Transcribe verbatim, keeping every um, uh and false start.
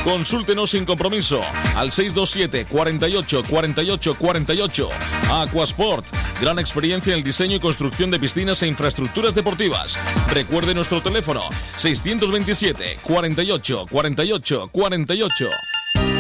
Consúltenos sin compromiso al seis dos siete, cuarenta y ocho, cuarenta y ocho, cuarenta y ocho. Aquasport, gran experiencia en el diseño y construcción de piscinas e infraestructuras deportivas. Recuerde nuestro teléfono seiscientos veintisiete, cuarenta y ocho, cuarenta y ocho, cuarenta y ocho.